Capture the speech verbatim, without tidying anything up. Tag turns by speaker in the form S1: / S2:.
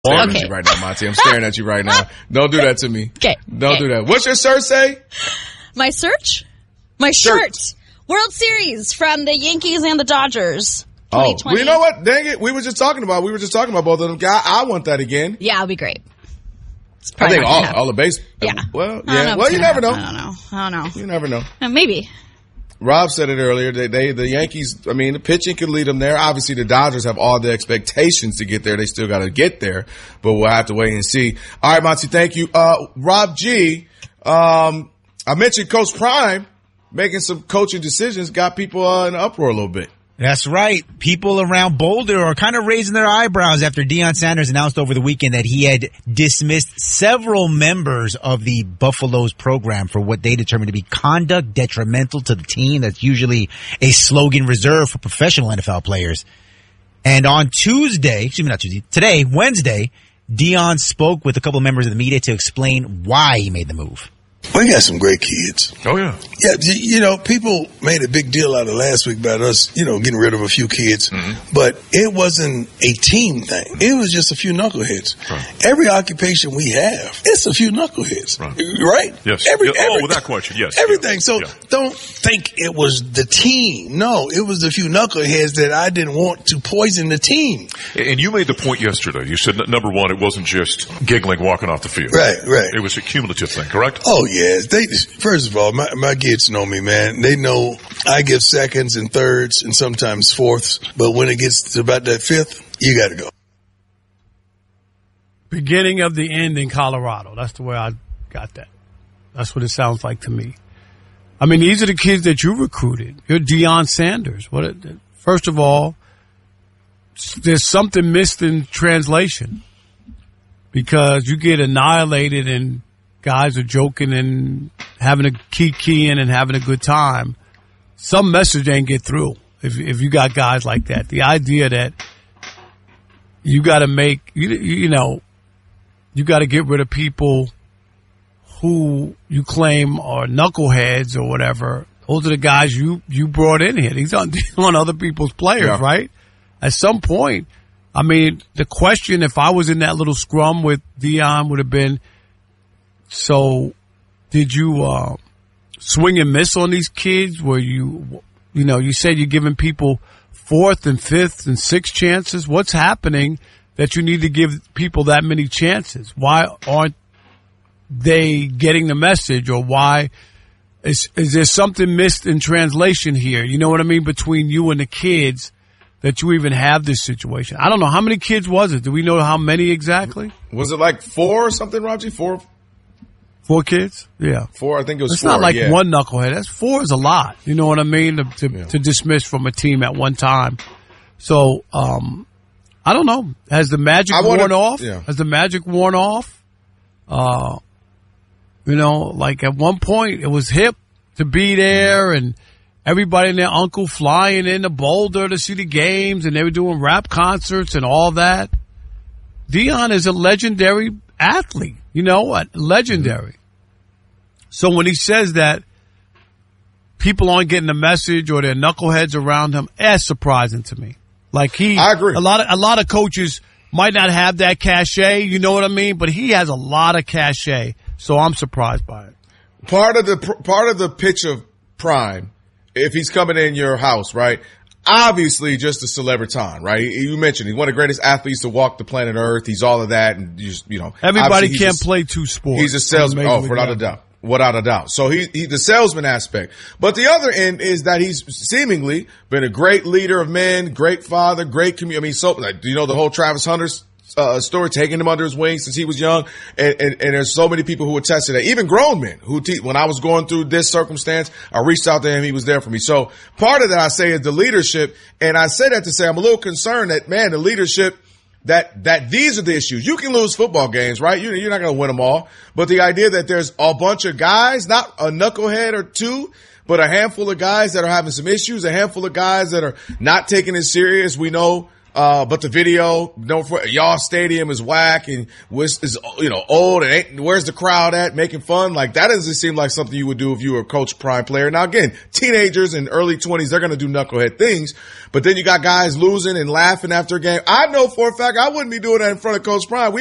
S1: staring
S2: Okay.
S1: at you right now, Monty. I'm staring at you right now. Don't do that to me.
S2: Okay.
S1: Don't
S2: okay.
S1: do that. What's your shirt say?
S2: My search? My shirt. shirt. World Series from the Yankees and the Dodgers.
S1: Oh, well, you know what? Dang it. We were just talking about, we were just talking about both of them. I, I want that again.
S2: Yeah, it'll be great.
S1: I think all, all the base.
S2: Yeah.
S1: Well, yeah. Well, you never know.
S2: I don't know. I don't know.
S1: You never know.
S2: Uh, maybe.
S1: Rob said it earlier. They, they, the Yankees, I mean, the pitching could lead them there. Obviously, the Dodgers have all the expectations to get there. They still got to get there, but we'll have to wait and see. All right, Monty, thank you. Uh, Rob G, um, I mentioned Coach Prime making some coaching decisions, got people uh, in an uproar a little bit.
S3: That's right. People around Boulder are kind of raising their eyebrows after Deion Sanders announced over the weekend that he had dismissed several members of the Buffaloes program for what they determined to be conduct detrimental to the team. That's usually a slogan reserved for professional N F L players. And on Tuesday, excuse me, not Tuesday, today, Wednesday, Deion spoke with a couple of members of the media to explain why he made the move.
S4: We got some great kids.
S5: Oh, yeah.
S4: Yeah, you know, people made a big deal out of last week about us, you know, getting rid of a few kids. Mm-hmm. But it wasn't a team thing. It was just a few knuckleheads. Right. Every occupation we have, it's a few knuckleheads. Right? right?
S5: Yes.
S4: Every,
S5: yeah.
S4: every,
S5: oh, without question, yes.
S4: Everything.
S5: Yeah.
S4: So
S5: yeah.
S4: don't think it was the team. No, it was a few knuckleheads that I didn't want to poison the team.
S5: And you made the point yesterday. You said, number one, it wasn't just giggling walking off the field.
S4: Right, right.
S5: It was a cumulative thing, correct?
S4: Oh, yes. They, first of all, my, my kids know me, man. They know I give seconds and thirds and sometimes fourths. But when it gets to about that fifth, you got to go.
S6: Beginning of the end in Colorado. That's the way I got that. That's what it sounds like to me. I mean, these are the kids that you recruited. You're Deion Sanders. What? First of all, there's something missed in translation because you get annihilated and guys are joking and having a kiki in and having a good time. Some message ain't get through if if you got guys like that. The idea that you got to make, you, you know, you got to get rid of people who you claim are knuckleheads or whatever. Those are the guys you, you brought in here. These aren't on other people's players, yeah. right? At some point, I mean, the question, if I was in that little scrum with Deion, would have been, so did you uh, swing and miss on these kids? Were you, you know, you said you're giving people fourth and fifth and sixth chances. What's happening that you need to give people that many chances? Why aren't they getting the message, or why is, is there something missed in translation here? You know what I mean? Between you and the kids that you even have this situation. I don't know. How many kids was it? Do we know how many exactly?
S1: Was it like four or something, Roger? Four?
S6: Four kids? Yeah.
S1: Four, I think it was
S6: it's
S1: four.
S6: It's not like
S1: yeah.
S6: one knucklehead. That's four is a lot. You know what I mean? To, to,
S1: yeah.
S6: to dismiss from a team at one time. So, um, I don't know. Has the magic
S1: I
S6: worn
S1: wanna,
S6: off?
S1: Yeah.
S6: Has the magic worn off? Uh, you know, like at one point it was hip to be there and everybody and their uncle flying into Boulder to see the games and they were doing rap concerts and all that. Deion is a legendary athlete, you know what? Legendary. So when he says that people aren't getting the message or their knuckleheads around him, that's surprising to me. Like he,
S1: I agree.
S6: A lot of, a lot of coaches might not have that cachet, you know what I mean? But he has a lot of cachet. So I'm surprised by it.
S1: Part of the, part of the pitch of Prime, if he's coming in your house, right? Obviously just a celebriton, right? You mentioned he's one of the greatest athletes to walk the planet Earth. He's all of that. And you just, you know,
S6: everybody can't a, play two sports.
S1: He's a salesman. Oh, without a doubt. Without a doubt. So he, he, the salesman aspect. But the other end is that he's seemingly been a great leader of men, great father, great community. I mean, so, like, you know, the whole Travis Hunter's uh, story, taking him under his wing since he was young. And, and, and there's so many people who attest to that. Even grown men who, te- when I was going through this circumstance, I reached out to him. He was there for me. So part of that I say is the leadership. And I say that to say I'm a little concerned that, man, the leadership, that, that these are the issues. You can lose football games, right? You're, you're not going to win them all. But the idea that there's a bunch of guys, not a knucklehead or two, but a handful of guys that are having some issues, a handful of guys that are not taking it serious. We know Uh, but the video, no, for y'all stadium is whack and was, is, you know, old and ain't, where's the crowd at making fun? Like that doesn't seem like something you would do if you were a Coach Prime player. Now again, teenagers in early twenties, they're going to do knucklehead things, but then you got guys losing and laughing after a game. I know for a fact I wouldn't be doing that in front of Coach Prime. We